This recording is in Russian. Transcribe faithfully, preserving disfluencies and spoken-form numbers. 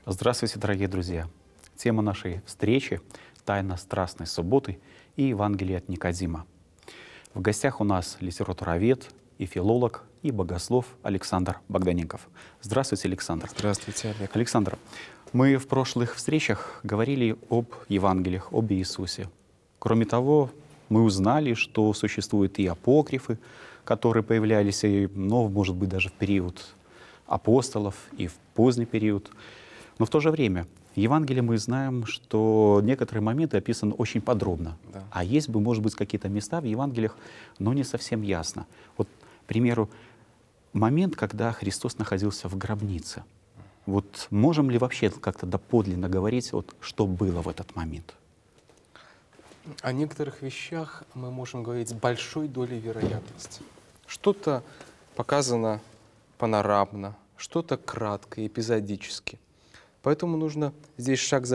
Здравствуйте, дорогие друзья! Тема нашей встречи — «Тайна Страстной субботы» и Евангелие от Никодима. В гостях у нас литературовед и филолог, и богослов Александр Богданенков. Здравствуйте, Александр. Здравствуйте, Олег. Александр, мы в прошлых встречах говорили об Евангелиях, об Иисусе. Кроме того, мы узнали, что существуют и апокрифы, которые появлялись, и, ну, может быть, даже в период апостолов и в поздний период. Но в то же время в Евангелии мы знаем, что некоторые моменты описаны очень подробно. Да. А есть бы, может быть, какие-то места в Евангелиях, но не совсем ясно. Вот, к примеру, момент, когда Христос находился в гробнице. Вот можем ли вообще как-то доподлинно говорить, вот, что было в этот момент? О некоторых вещах мы можем говорить с большой долей вероятности. Что-то показано панорамно, что-то кратко, эпизодически. Поэтому нужно здесь шаг за